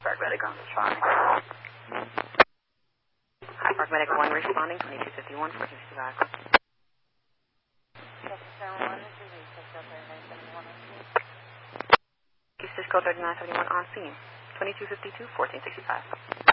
Park Medic on the phone. High Park Medic 1 responding, 2251, 465. Cisco 3971 on scene, 2252, 1465.